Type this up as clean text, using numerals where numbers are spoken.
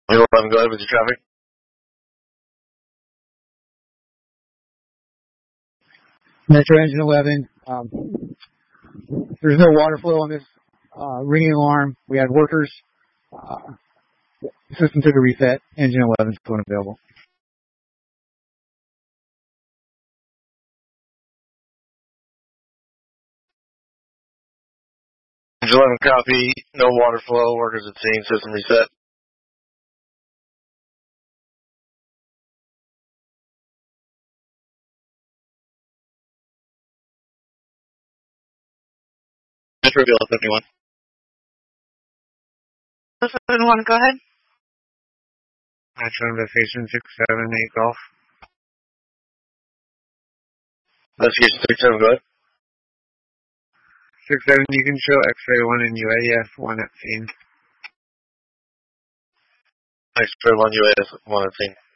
You'll go ahead with your traffic. Metro Engine 11. There's no water flow on this ringing alarm. We had workers. The system took a reset. Engine 11 is still unavailable. Engine 11 copy. No water flow. Workers at scene. System reset. Metro Bill 71. 71, go ahead. Metro Investigation 678 Golf. Investigation 67, go ahead. 67, you can show X-ray 1 and UAS 1 at scene. X-ray 1, UAS 1 at scene.